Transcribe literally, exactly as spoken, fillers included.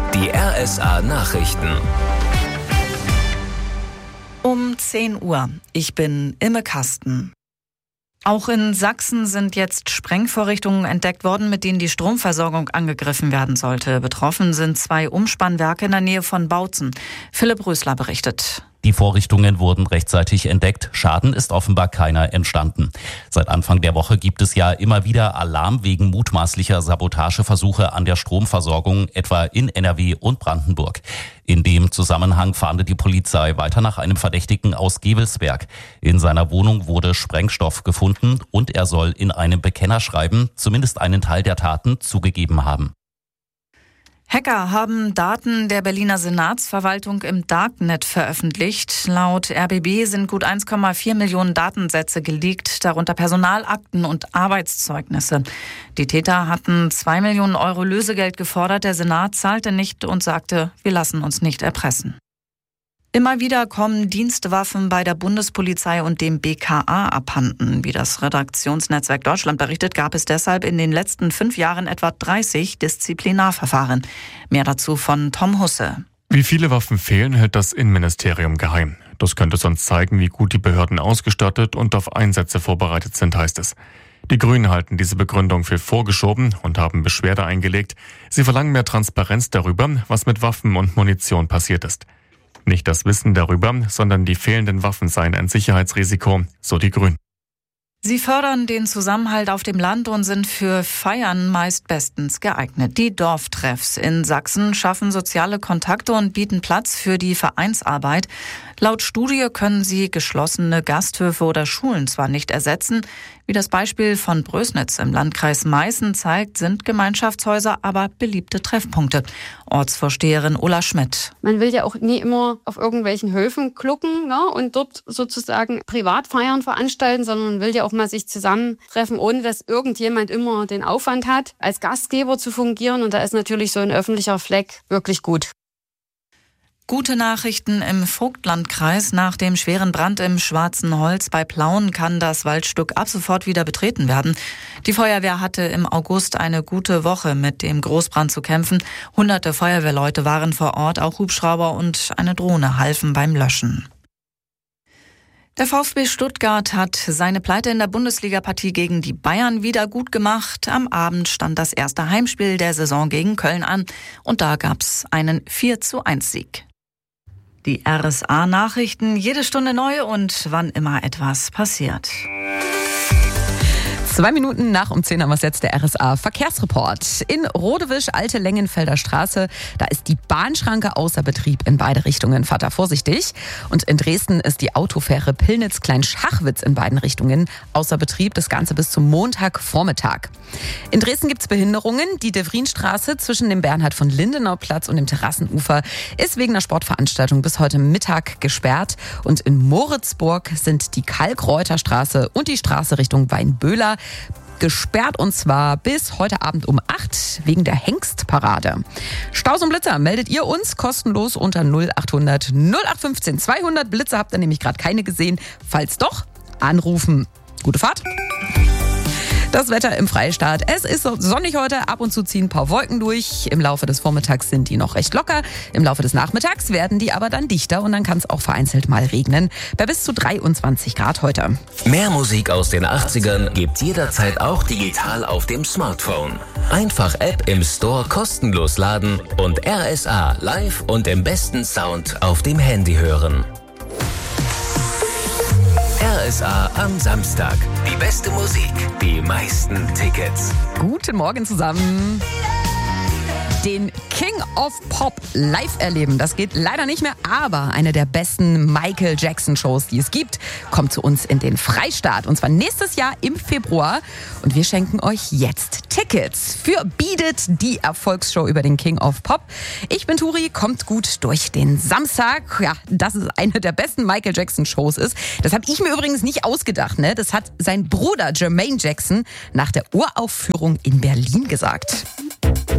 Die R S A-Nachrichten. Um zehn Uhr. Ich bin Imme Kasten. Auch in Sachsen sind jetzt Sprengvorrichtungen entdeckt worden, mit denen die Stromversorgung angegriffen werden sollte. Betroffen sind zwei Umspannwerke in der Nähe von Bautzen. Philipp Rösler berichtet. Die Vorrichtungen wurden rechtzeitig entdeckt. Schaden ist offenbar keiner entstanden. Seit Anfang der Woche gibt es ja immer wieder Alarm wegen mutmaßlicher Sabotageversuche an der Stromversorgung, etwa in N R W und Brandenburg. In dem Zusammenhang fahndet die Polizei weiter nach einem Verdächtigen aus Gevelsberg. In seiner Wohnung wurde Sprengstoff gefunden und er soll in einem Bekennerschreiben zumindest einen Teil der Taten zugegeben haben. Hacker haben Daten der Berliner Senatsverwaltung im Darknet veröffentlicht. Laut R B B sind gut eins Komma vier Millionen Datensätze geleakt, darunter Personalakten und Arbeitszeugnisse. Die Täter hatten zwei Millionen Euro Lösegeld gefordert. Der Senat zahlte nicht und sagte, wir lassen uns nicht erpressen. Immer wieder kommen Dienstwaffen bei der Bundespolizei und dem B K A abhanden. Wie das Redaktionsnetzwerk Deutschland berichtet, gab es deshalb in den letzten fünf Jahren etwa dreißig Disziplinarverfahren. Mehr dazu von Tom Husse. Wie viele Waffen fehlen, hält das Innenministerium geheim. Das könnte sonst zeigen, wie gut die Behörden ausgestattet und auf Einsätze vorbereitet sind, heißt es. Die Grünen halten diese Begründung für vorgeschoben und haben Beschwerde eingelegt. Sie verlangen mehr Transparenz darüber, was mit Waffen und Munition passiert ist. Nicht das Wissen darüber, sondern die fehlenden Waffen seien ein Sicherheitsrisiko, so die Grünen. Sie fördern den Zusammenhalt auf dem Land und sind für Feiern meist bestens geeignet. Die Dorftreffs in Sachsen schaffen soziale Kontakte und bieten Platz für die Vereinsarbeit. Laut Studie können sie geschlossene Gasthöfe oder Schulen zwar nicht ersetzen. Wie das Beispiel von Brösnitz im Landkreis Meißen zeigt, sind Gemeinschaftshäuser aber beliebte Treffpunkte. Ortsvorsteherin Ulla Schmidt. Man will ja auch nie immer auf irgendwelchen Höfen klucken, ne, und dort sozusagen Privatfeiern veranstalten, sondern man will ja auch mal sich zusammentreffen, ohne dass irgendjemand immer den Aufwand hat, als Gastgeber zu fungieren. Und da ist natürlich so ein öffentlicher Fleck wirklich gut. Gute Nachrichten im Vogtlandkreis. Nach dem schweren Brand im Schwarzen Holz bei Plauen kann das Waldstück ab sofort wieder betreten werden. Die Feuerwehr hatte im August eine gute Woche mit dem Großbrand zu kämpfen. Hunderte Feuerwehrleute waren vor Ort, auch Hubschrauber und eine Drohne halfen beim Löschen. Der VfB Stuttgart hat seine Pleite in der Bundesliga-Partie gegen die Bayern wieder gut gemacht. Am Abend stand das erste Heimspiel der Saison gegen Köln an und da gab's einen vier zu eins Sieg. Die R S A-Nachrichten, jede Stunde neu und wann immer etwas passiert. Zwei Minuten nach um zehn haben wir jetzt der R S A-Verkehrsreport. In Rodewisch, Alte Lengenfelder Straße, da ist die Bahnschranke außer Betrieb in beide Richtungen. Fahrt da vorsichtig. Und in Dresden ist die Autofähre Pillnitz-Klein-Schachwitz in beiden Richtungen außer Betrieb. Das Ganze bis zum Montagvormittag. In Dresden gibt es Behinderungen. Die Devrinstraße zwischen dem Bernhard-von-Lindenau-Platz und dem Terrassenufer ist wegen einer Sportveranstaltung bis heute Mittag gesperrt. Und in Moritzburg sind die Kalkreuterstraße und die Straße Richtung Weinböhler gesperrt und zwar bis heute Abend um acht wegen der Hengstparade. Staus und Blitzer meldet ihr uns kostenlos unter null acht hundert null acht fünfzehn zweihundert. Blitzer habt ihr nämlich gerade keine gesehen. Falls doch, anrufen. Gute Fahrt. Das Wetter im Freistaat. Es ist sonnig heute, ab und zu ziehen ein paar Wolken durch. Im Laufe des Vormittags sind die noch recht locker. Im Laufe des Nachmittags werden die aber dann dichter und dann kann es auch vereinzelt mal regnen. Bei bis zu dreiundzwanzig Grad heute. Mehr Musik aus den achtzigern gibt's jederzeit auch digital auf dem Smartphone. Einfach App im Store kostenlos laden und R S A live und im besten Sound auf dem Handy hören. R S A am Samstag. Die beste Musik, die meisten Tickets. Guten Morgen zusammen. Den King of Pop live erleben, das geht leider nicht mehr, aber eine der besten Michael Jackson Shows, die es gibt, kommt zu uns in den Freistaat und zwar nächstes Jahr im Februar und wir schenken euch jetzt Tickets für Beat It, die Erfolgsshow über den King of Pop. Ich bin Turi, kommt gut durch den Samstag. Ja, dass es eine der besten Michael Jackson Shows ist, das habe ich mir übrigens nicht ausgedacht, ne? Das hat sein Bruder Jermaine Jackson nach der Uraufführung in Berlin gesagt.